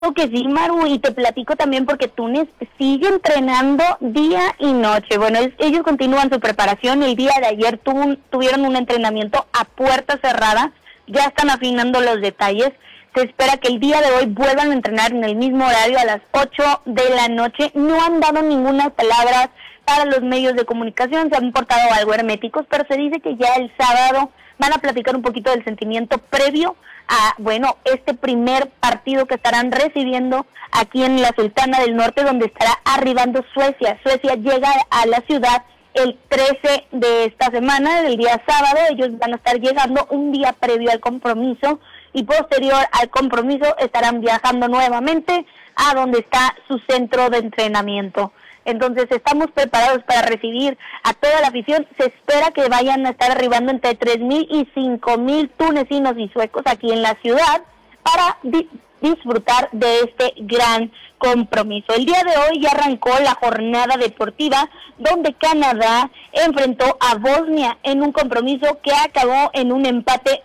Que sí, Maru, y te platico también porque Túnez sigue entrenando día y noche. Bueno, ellos continúan su preparación. El día de ayer tuvieron un entrenamiento a puerta cerrada, ya están afinando los detalles. Se espera que el día de hoy vuelvan a entrenar en el mismo horario a las 8 de la noche. No han dado ninguna palabra para los medios de comunicación, se han portado algo herméticos, pero se dice que ya el sábado van a platicar un poquito del sentimiento previo a, este primer partido que estarán recibiendo aquí en la Sultana del Norte, donde estará arribando Suecia. Suecia llega a la ciudad el 13 de esta semana, del día sábado. Ellos van a estar llegando un día previo al compromiso y posterior al compromiso estarán viajando nuevamente a donde está su centro de entrenamiento. Entonces estamos preparados para recibir a toda la afición. Se espera que vayan a estar arribando entre 3,000 y 5,000 tunecinos y suecos aquí en la ciudad para disfrutar de este gran compromiso. El día de hoy ya arrancó la jornada deportiva donde Canadá enfrentó a Bosnia en un compromiso que acabó en un empate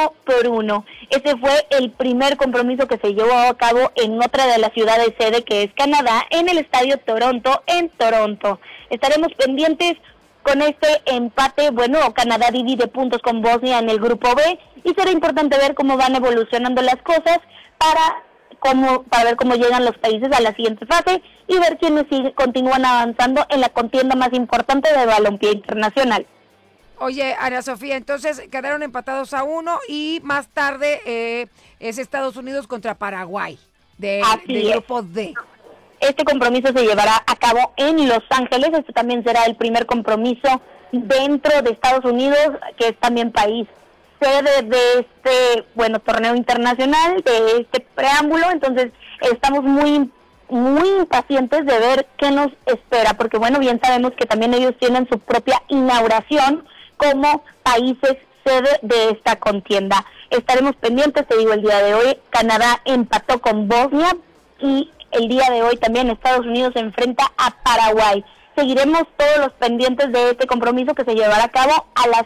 1-1. Ese fue el primer compromiso que se llevó a cabo en otra de las ciudades sede, que es Canadá, en el Estadio Toronto, en Toronto. Estaremos pendientes con este empate. Canadá divide puntos con Bosnia en el grupo B y será importante ver cómo van evolucionando las cosas para ver cómo llegan los países a la siguiente fase y ver quiénes continúan avanzando en la contienda más importante de balompié internacional. Oye, Ana Sofía, entonces quedaron empatados a 1 y más tarde es Estados Unidos contra Paraguay del grupo D. Este compromiso se llevará a cabo en Los Ángeles. Este también será el primer compromiso dentro de Estados Unidos, que es también país sede de este torneo internacional, de este preámbulo. Entonces estamos muy impacientes de ver qué nos espera, porque bien sabemos que también ellos tienen su propia inauguración como países sede de esta contienda. Estaremos pendientes, te digo, el día de hoy Canadá empató con Bosnia y el día de hoy también Estados Unidos se enfrenta a Paraguay. Seguiremos todos los pendientes de este compromiso que se llevará a cabo a las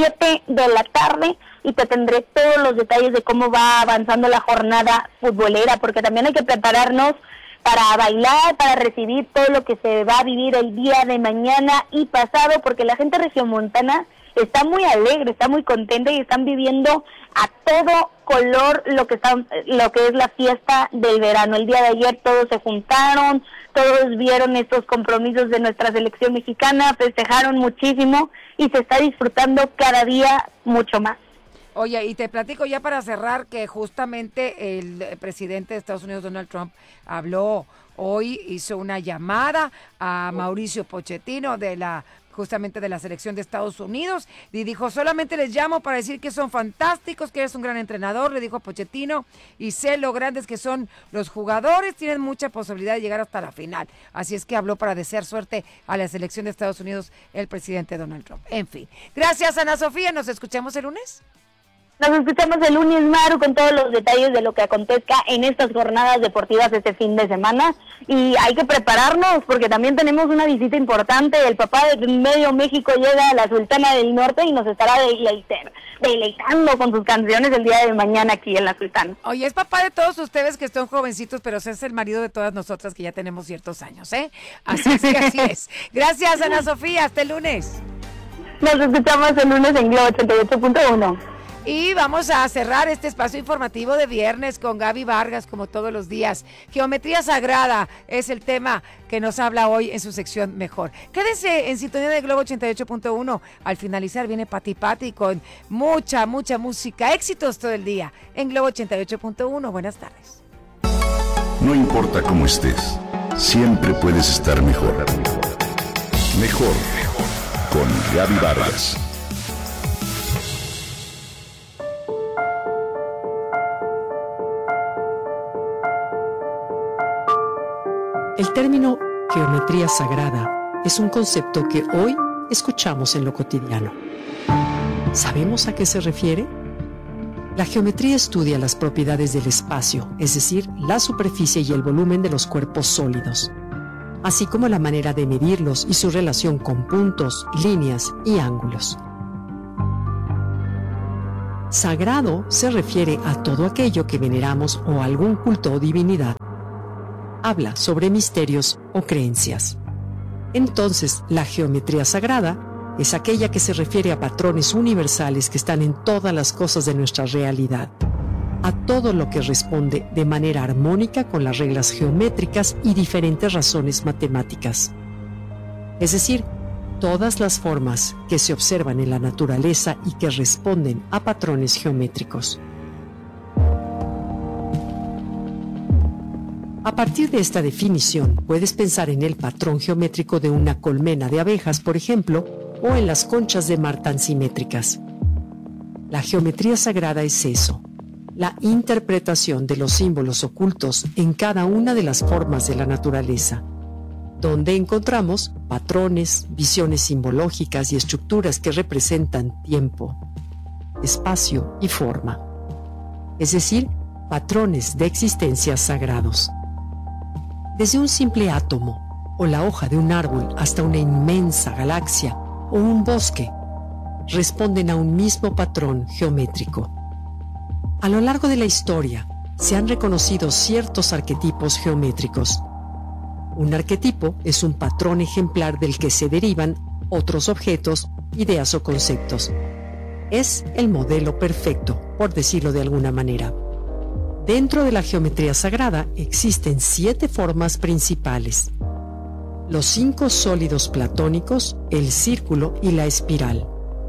7 de la tarde y te tendré todos los detalles de cómo va avanzando la jornada futbolera, porque también hay que prepararnos para bailar, para recibir todo lo que se va a vivir el día de mañana y pasado, porque la gente regiomontana está muy alegre, está muy contenta y están viviendo a todo color lo que es la fiesta del verano. El día de ayer todos se juntaron, todos vieron estos compromisos de nuestra selección mexicana, festejaron muchísimo y se está disfrutando cada día mucho más. Oye, y te platico ya para cerrar que justamente el presidente de Estados Unidos, Donald Trump, habló hoy, hizo una llamada a Mauricio Pochettino justamente de la selección de Estados Unidos, y dijo: solamente les llamo para decir que son fantásticos, que eres un gran entrenador, le dijo Pochettino, y sé lo grandes que son los jugadores, tienen mucha posibilidad de llegar hasta la final. Así es que habló para desear suerte a la selección de Estados Unidos el presidente Donald Trump. En fin, gracias, Ana Sofía, nos escuchamos el lunes. Nos escuchamos el lunes, Maru, con todos los detalles de lo que acontezca en estas jornadas deportivas este fin de semana. Y hay que prepararnos porque también tenemos una visita importante. El papá de Medio México llega a la Sultana del Norte y nos estará deleitando con sus canciones el día de mañana aquí en la Sultana. Oye, es papá de todos ustedes que son jovencitos, pero es el marido de todas nosotras que ya tenemos ciertos años, ¿eh? Así es que así es. Gracias, Ana Sofía. Hasta el lunes. Nos escuchamos el lunes en Globo 88.1. Y vamos a cerrar este espacio informativo de viernes con Gaby Vargas, como todos los días. Geometría Sagrada es el tema que nos habla hoy en su sección Mejor. Quédese en sintonía de Globo 88.1. Al finalizar viene Pati Pati con mucha música. Éxitos todo el día en Globo 88.1. Buenas tardes. No importa cómo estés, siempre puedes estar mejor. Mejor con Gaby Vargas. El término geometría sagrada es un concepto que hoy escuchamos en lo cotidiano. ¿Sabemos a qué se refiere? La geometría estudia las propiedades del espacio, es decir, la superficie y el volumen de los cuerpos sólidos, así como la manera de medirlos y su relación con puntos, líneas y ángulos. Sagrado se refiere a todo aquello que veneramos o algún culto o divinidad. Habla sobre misterios o creencias. Entonces, la geometría sagrada es aquella que se refiere a patrones universales que están en todas las cosas de nuestra realidad, a todo lo que responde de manera armónica con las reglas geométricas y diferentes razones matemáticas. Es decir, todas las formas que se observan en la naturaleza y que responden a patrones geométricos. A partir de esta definición, puedes pensar en el patrón geométrico de una colmena de abejas, por ejemplo, o en las conchas de mar tan simétricas. La geometría sagrada es eso, la interpretación de los símbolos ocultos en cada una de las formas de la naturaleza, donde encontramos patrones, visiones simbológicas y estructuras que representan tiempo, espacio y forma. Es decir, patrones de existencia sagrados. Desde un simple átomo o la hoja de un árbol hasta una inmensa galaxia o un bosque, responden a un mismo patrón geométrico. A lo largo de la historia, se han reconocido ciertos arquetipos geométricos. Un arquetipo es un patrón ejemplar del que se derivan otros objetos, ideas o conceptos. Es el modelo perfecto, por decirlo de alguna manera. Dentro de la geometría sagrada existen 7 formas principales: los 5 sólidos platónicos, el círculo y la espiral.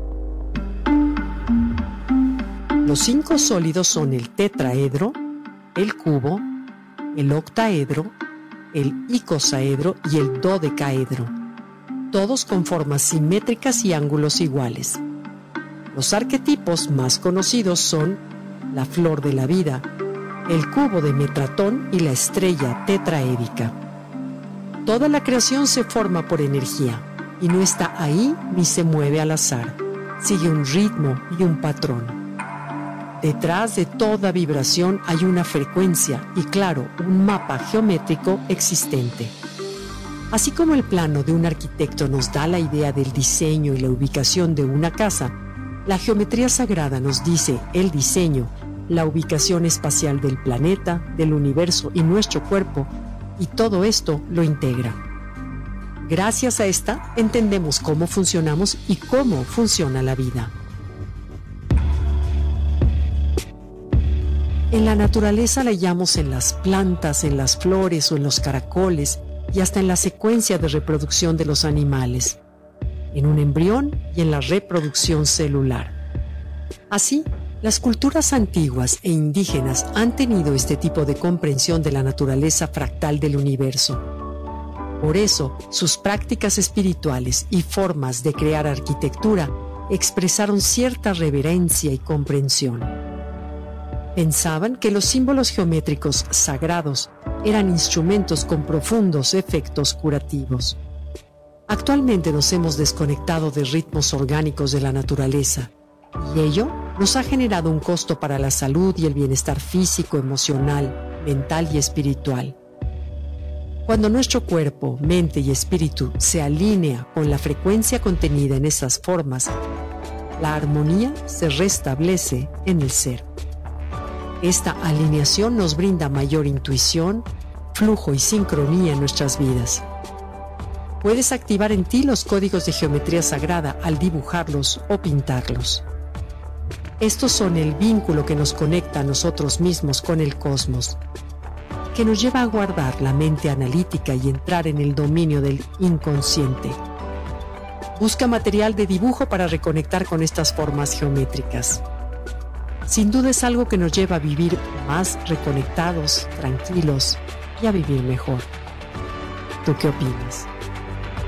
Los 5 sólidos son el tetraedro, el cubo, el octaedro, el icosaedro y el dodecaedro, todos con formas simétricas y ángulos iguales. Los arquetipos más conocidos son la flor de la vida, el cubo de Metratón y la estrella tetraédica. Toda la creación se forma por energía y no está ahí ni se mueve al azar, sigue un ritmo y un patrón. Detrás de toda vibración hay una frecuencia y, claro, un mapa geométrico existente. Así como el plano de un arquitecto nos da la idea del diseño y la ubicación de una casa, la geometría sagrada nos dice el diseño, la ubicación espacial del planeta, del universo y nuestro cuerpo, y todo esto lo integra. Gracias a esta, entendemos cómo funcionamos y cómo funciona la vida. En la naturaleza la hallamos en las plantas, en las flores o en los caracoles y hasta en la secuencia de reproducción de los animales, en un embrión y en la reproducción celular. Así, las culturas antiguas e indígenas han tenido este tipo de comprensión de la naturaleza fractal del universo. Por eso, sus prácticas espirituales y formas de crear arquitectura expresaron cierta reverencia y comprensión. Pensaban que los símbolos geométricos sagrados eran instrumentos con profundos efectos curativos. Actualmente nos hemos desconectado de ritmos orgánicos de la naturaleza, y ello nos ha generado un costo para la salud y el bienestar físico, emocional, mental y espiritual. Cuando nuestro cuerpo, mente y espíritu se alinea con la frecuencia contenida en esas formas, la armonía se restablece en el ser. Esta alineación nos brinda mayor intuición, flujo y sincronía en nuestras vidas. Puedes activar en ti los códigos de geometría sagrada al dibujarlos o pintarlos. Estos son el vínculo que nos conecta a nosotros mismos con el cosmos, que nos lleva a guardar la mente analítica y entrar en el dominio del inconsciente. Busca material de dibujo para reconectar con estas formas geométricas. Sin duda es algo que nos lleva a vivir más reconectados, tranquilos y a vivir mejor. ¿Tú qué opinas?